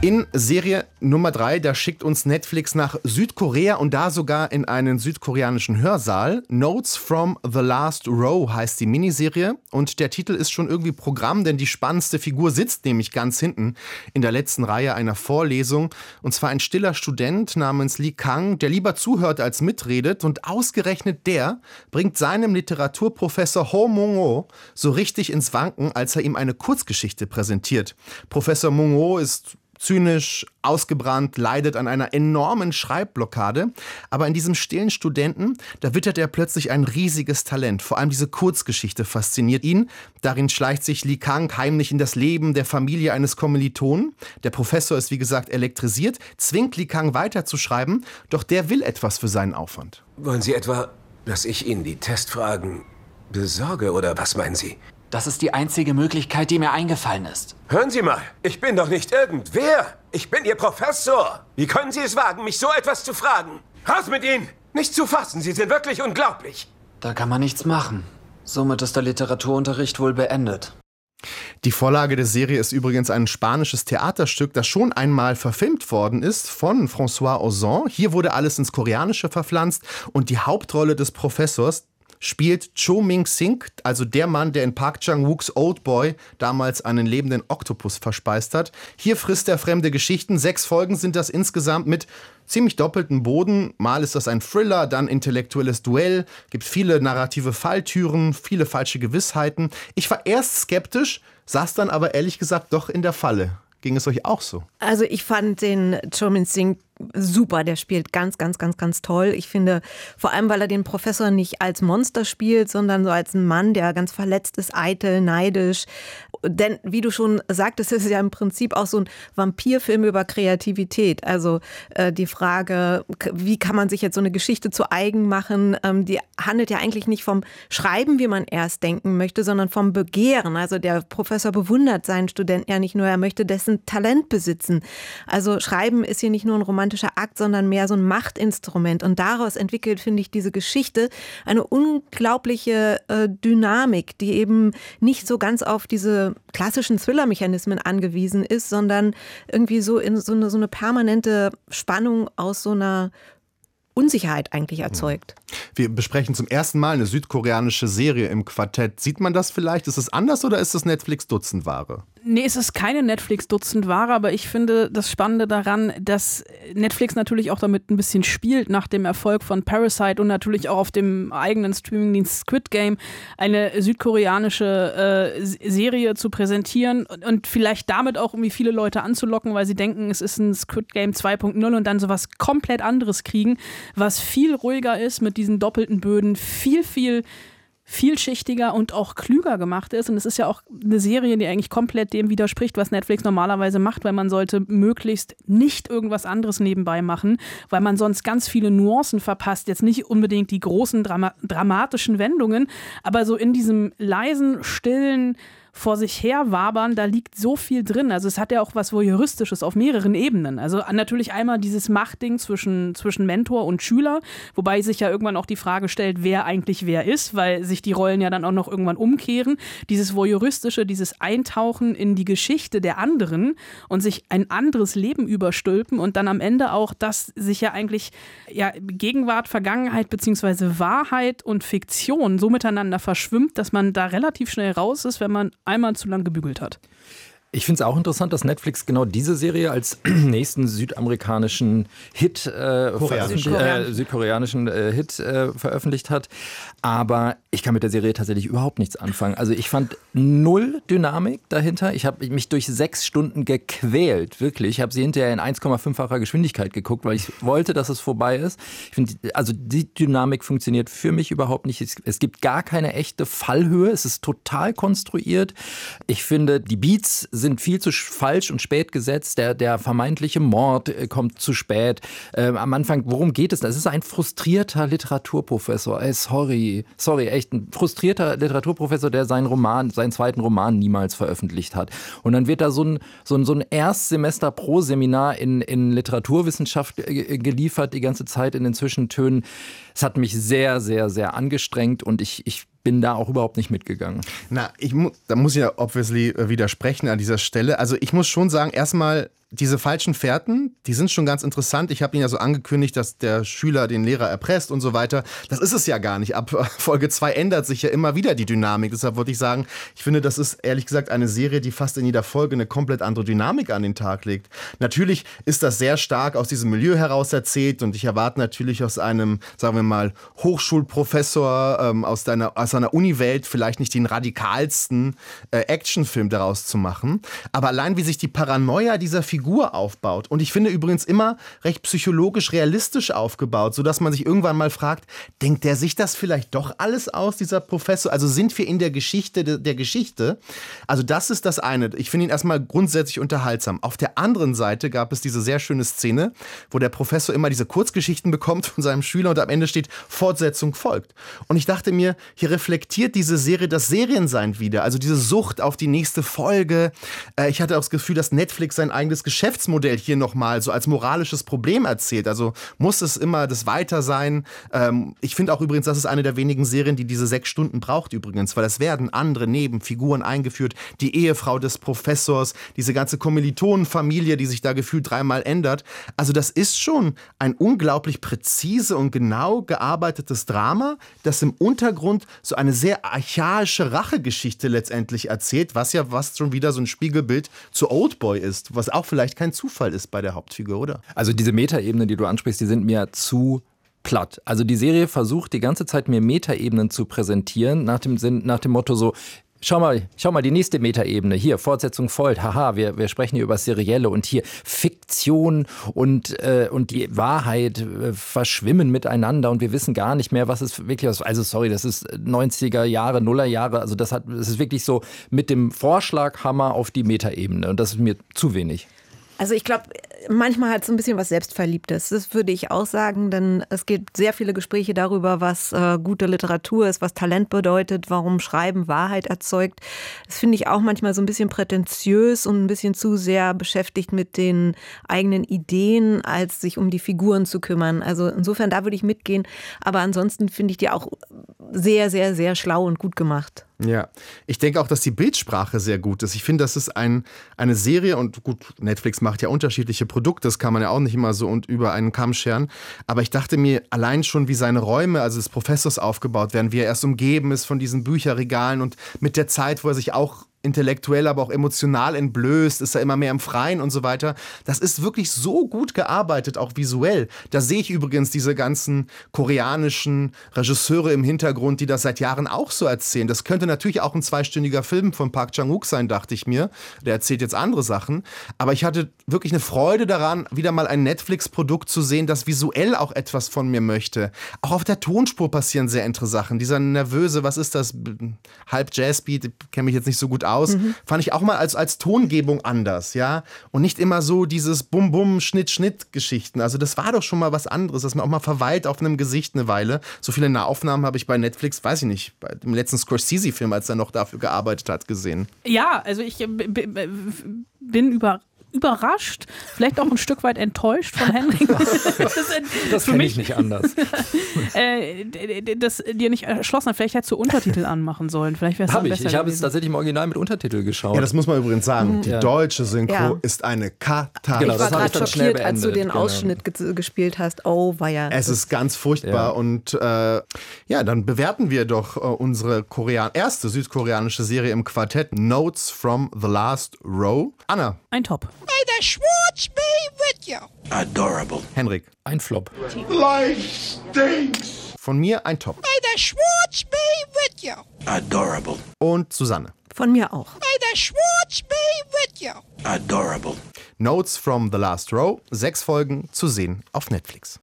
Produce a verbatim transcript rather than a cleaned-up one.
In Serie Nummer drei, da schickt uns Netflix nach Südkorea und da sogar in einen südkoreanischen Hörsaal. Notes from the Last Row heißt die Miniserie und der Titel ist schon irgendwie Programm, denn die spannendste Figur sitzt nämlich ganz hinten in der letzten Reihe einer Vorlesung. Und zwar ein stiller Student namens Lee Kang, der lieber zuhört als mitredet, und ausgerechnet der bringt seinem Literaturprofessor Ho Mung-oh so richtig ins Wanken, als er ihm eine Kurzgeschichte präsentiert. Professor Mung-oh ist zynisch, ausgebrannt, leidet an einer enormen Schreibblockade. Aber in diesem stillen Studenten, da wittert er plötzlich ein riesiges Talent. Vor allem diese Kurzgeschichte fasziniert ihn. Darin schleicht sich Lee Kang heimlich in das Leben der Familie eines Kommilitonen. Der Professor ist, wie gesagt, elektrisiert, zwingt Lee Kang weiterzuschreiben, doch der will etwas für seinen Aufwand. Wollen Sie etwa, dass ich Ihnen die Testfragen besorge, oder was meinen Sie? Das ist die einzige Möglichkeit, die mir eingefallen ist. Hören Sie mal, ich bin doch nicht irgendwer. Ich bin Ihr Professor. Wie können Sie es wagen, mich so etwas zu fragen? Raus mit Ihnen! Nicht zu fassen, Sie sind wirklich unglaublich. Da kann man nichts machen. Somit ist der Literaturunterricht wohl beendet. Die Vorlage der Serie ist übrigens ein spanisches Theaterstück, das schon einmal verfilmt worden ist von François Ozon. Hier wurde alles ins Koreanische verpflanzt und die Hauptrolle des Professors spielt Cho Ming-sing, also der Mann, der in Park Chan-wooks Oldboy damals einen lebenden Oktopus verspeist hat. Hier frisst er fremde Geschichten. Sechs Folgen sind das insgesamt mit ziemlich doppeltem Boden. Mal ist das ein Thriller, dann intellektuelles Duell, gibt viele narrative Falltüren, viele falsche Gewissheiten. Ich war erst skeptisch, saß dann aber ehrlich gesagt doch in der Falle. Ging es euch auch so? Also ich fand den Cho Min-sing super, der spielt ganz, ganz, ganz, ganz toll. Ich finde, vor allem, weil er den Professor nicht als Monster spielt, sondern so als ein Mann, der ganz verletzt ist, eitel, neidisch. Denn, wie du schon sagtest, ist es ja im Prinzip auch so ein Vampirfilm über Kreativität. Also äh, die Frage, wie kann man sich jetzt so eine Geschichte zu eigen machen, ähm, die handelt ja eigentlich nicht vom Schreiben, wie man erst denken möchte, sondern vom Begehren. Also der Professor bewundert seinen Studenten ja nicht nur, er möchte dessen Talent besitzen. Also Schreiben ist hier nicht nur ein romantischer Akt, sondern mehr so ein Machtinstrument. Und daraus entwickelt, finde ich, diese Geschichte eine unglaubliche äh, Dynamik, die eben nicht so ganz auf diese klassischen Thriller-Mechanismen angewiesen ist, sondern irgendwie so in so eine, so eine permanente Spannung aus so einer Unsicherheit eigentlich erzeugt. Wir besprechen zum ersten Mal eine südkoreanische Serie im Quartett. Sieht man das vielleicht? Ist es anders oder ist es Netflix-Dutzendware? Nee, es ist keine Netflix-Dutzendware, aber ich finde das Spannende daran, dass Netflix natürlich auch damit ein bisschen spielt, nach dem Erfolg von Parasite und natürlich auch auf dem eigenen Streamingdienst Squid Game eine südkoreanische äh, Serie zu präsentieren und, und vielleicht damit auch irgendwie viele Leute anzulocken, weil sie denken, es ist ein Squid Game zwei Punkt null und dann sowas komplett anderes kriegen, was viel ruhiger ist mit diesen doppelten Böden, viel, viel vielschichtiger und auch klüger gemacht ist. Und es ist ja auch eine Serie, die eigentlich komplett dem widerspricht, was Netflix normalerweise macht, weil man sollte möglichst nicht irgendwas anderes nebenbei machen, weil man sonst ganz viele Nuancen verpasst. Jetzt nicht unbedingt die großen Drama- dramatischen Wendungen, aber so in diesem leisen, stillen vor sich her wabern, da liegt so viel drin. Also es hat ja auch was Voyeuristisches auf mehreren Ebenen. Also natürlich einmal dieses Machtding zwischen, zwischen Mentor und Schüler, wobei sich ja irgendwann auch die Frage stellt, wer eigentlich wer ist, weil sich die Rollen ja dann auch noch irgendwann umkehren. Dieses Voyeuristische, dieses Eintauchen in die Geschichte der anderen und sich ein anderes Leben überstülpen und dann am Ende auch, dass sich ja eigentlich ja, Gegenwart, Vergangenheit beziehungsweise Wahrheit und Fiktion so miteinander verschwimmt, dass man da relativ schnell raus ist, wenn man einmal zu lang gebügelt hat. Ich finde es auch interessant, dass Netflix genau diese Serie als nächsten südamerikanischen Hit, äh, äh, südkoreanischen äh, Hit äh, veröffentlicht hat. Aber ich kann mit der Serie tatsächlich überhaupt nichts anfangen. Also ich fand null Dynamik dahinter. Ich habe mich durch sechs Stunden gequält, wirklich. Ich habe sie hinterher in eins Komma fünffacher Geschwindigkeit geguckt, weil ich wollte, dass es vorbei ist. Ich finde, also die Dynamik funktioniert für mich überhaupt nicht. Es, es gibt gar keine echte Fallhöhe. Es ist total konstruiert. Ich finde, die Beats sind viel zu falsch und spät gesetzt. Der, der vermeintliche Mord äh, kommt zu spät. Äh, am Anfang, worum geht es? Das ist ein frustrierter Literaturprofessor. Ey, sorry, sorry, echt ein frustrierter Literaturprofessor, der seinen Roman, seinen zweiten Roman niemals veröffentlicht hat. Und dann wird da so ein, so ein, so ein Erstsemester-Pro-Seminar in, in Literaturwissenschaft äh, geliefert, die ganze Zeit in den Zwischentönen. Es hat mich sehr, sehr, sehr angestrengt und ich, ich bin da auch überhaupt nicht mitgegangen. Na, ich mu- da muss ich ja obviously widersprechen an dieser Stelle. Also ich muss schon sagen, erstmal, diese falschen Fährten, die sind schon ganz interessant. Ich habe Ihnen ja so angekündigt, dass der Schüler den Lehrer erpresst und so weiter. Das ist es ja gar nicht. Ab Folge zwei ändert sich ja immer wieder die Dynamik. Deshalb würde ich sagen, ich finde, das ist ehrlich gesagt eine Serie, die fast in jeder Folge eine komplett andere Dynamik an den Tag legt. Natürlich ist das sehr stark aus diesem Milieu heraus erzählt und ich erwarte natürlich aus einem, sagen wir mal, Hochschulprofessor ähm, aus, deiner, aus einer Uniwelt vielleicht nicht den radikalsten äh, Actionfilm daraus zu machen. Aber allein wie sich die Paranoia dieser Figur aufbaut und ich finde übrigens immer recht psychologisch realistisch aufgebaut, sodass man sich irgendwann mal fragt, denkt der sich das vielleicht doch alles aus, dieser Professor? Also sind wir in der Geschichte de, der Geschichte? Also das ist das eine. Ich finde ihn erstmal grundsätzlich unterhaltsam. Auf der anderen Seite gab es diese sehr schöne Szene, wo der Professor immer diese Kurzgeschichten bekommt von seinem Schüler und am Ende steht, Fortsetzung folgt. Und ich dachte mir, hier reflektiert diese Serie das Seriensein wieder, also diese Sucht auf die nächste Folge. Ich hatte auch das Gefühl, dass Netflix sein eigenes Geschäftsmodell hier nochmal so als moralisches Problem erzählt. Also muss es immer das Weitersein. Ich finde auch übrigens, das ist eine der wenigen Serien, die diese sechs Stunden braucht übrigens, weil es werden andere Nebenfiguren eingeführt. Die Ehefrau des Professors, diese ganze Kommilitonenfamilie, die sich da gefühlt dreimal ändert. Also das ist schon ein unglaublich präzise und genau gearbeitetes Drama, das im Untergrund so eine sehr archaische Rachegeschichte letztendlich erzählt, was ja fast schon wieder so ein Spiegelbild zu Oldboy ist, was auch vielleicht kein Zufall ist bei der Hauptfigur, oder? Also diese Metaebenen, die du ansprichst, die sind mir zu platt. Also die Serie versucht die ganze Zeit mir Metaebenen zu präsentieren, nach dem Sinn, nach dem Motto so, Schau mal, schau mal, die nächste Metaebene. Hier, Fortsetzung folgt. Haha, wir, wir sprechen hier über das Serielle und hier Fiktion und, äh, und die Wahrheit äh, verschwimmen miteinander und wir wissen gar nicht mehr, was es wirklich ist. Also sorry, das ist neunziger Jahre, Nuller Jahre. Also das hat, das ist wirklich so mit dem Vorschlaghammer auf die Metaebene und das ist mir zu wenig. Also ich glaube, manchmal hat es ein bisschen was Selbstverliebtes. Das würde ich auch sagen, denn es gibt sehr viele Gespräche darüber, was äh, gute Literatur ist, was Talent bedeutet, warum Schreiben Wahrheit erzeugt. Das finde ich auch manchmal so ein bisschen prätentiös und ein bisschen zu sehr beschäftigt mit den eigenen Ideen, als sich um die Figuren zu kümmern. Also insofern, da würde ich mitgehen. Aber ansonsten finde ich die auch sehr, sehr, sehr schlau und gut gemacht. Ja, ich denke auch, dass die Bildsprache sehr gut ist. Ich finde, das ist ein, eine Serie und gut, Netflix macht ja unterschiedliche Produkte, das kann man ja auch nicht immer so und über einen Kamm scheren. Aber ich dachte mir, allein schon wie seine Räume, also des Professors aufgebaut werden, wie er erst umgeben ist von diesen Bücherregalen und mit der Zeit, wo er sich auch intellektuell, aber auch emotional entblößt, ist er immer mehr im Freien und so weiter. Das ist wirklich so gut gearbeitet, auch visuell. Da sehe ich übrigens diese ganzen koreanischen Regisseure im Hintergrund, die das seit Jahren auch so erzählen. Das könnte natürlich auch ein zweistündiger Film von Park Chan-wook sein, dachte ich mir. Der erzählt jetzt andere Sachen. Aber ich hatte wirklich eine Freude daran, wieder mal ein Netflix-Produkt zu sehen, das visuell auch etwas von mir möchte. Auch auf der Tonspur passieren sehr interessante Sachen. Dieser nervöse, was ist das, halb Jazzbeat, kenne mich jetzt nicht so gut aus. Aus, mhm. fand ich auch mal als, als Tongebung anders, ja. Und nicht immer so dieses Bum-Bum, Schnitt-Schnitt-Geschichten. Also das war doch schon mal was anderes, dass man auch mal verweilt auf einem Gesicht eine Weile. So viele Nahaufnahmen habe ich bei Netflix, weiß ich nicht, bei dem letzten Scorsese-Film, als er noch dafür gearbeitet hat, gesehen. Ja, also ich bin über überrascht, vielleicht auch ein Stück weit enttäuscht von Henrik. Das, das kenne ich nicht anders. äh, das dir nicht erschlossen hat. Vielleicht hättest du Untertitel anmachen sollen. Vielleicht wäre es Hab besser ich. Ich habe es tatsächlich im Original mit Untertitel geschaut. Ja, das muss man übrigens sagen. Mhm. Die ja. deutsche Synchro ja. ist eine Katastrophe. Genau, ich war gerade schockiert, als du den genau. Ausschnitt ge- gespielt hast. Oh, war ja. Es ist ganz furchtbar. Ja. Und äh, ja, dann bewerten wir doch äh, unsere Korean- erste südkoreanische Serie im Quartett, Notes from the Last Row. Anna. Ein Top. May the Schwartz be with you. Adorable. Henrik. Ein Flop. Life stinks. Von mir ein Top. May the Schwartz be with you. Adorable. Und Susanne. Von mir auch. May the Schwartz be with you. Adorable. Notes from the Last Row. Sechs Folgen zu sehen auf Netflix.